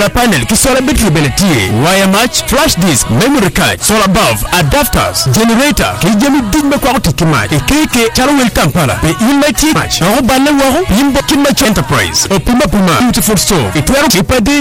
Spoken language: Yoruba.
solar panel ki solar battery belletie wire match flash disk memory card solar bulb adapters generator ki jami digbe kwa otikima ekeke charwel tampala be imati match aho balle waho yimbo kimma enterprise opuma beautiful store itwero ipade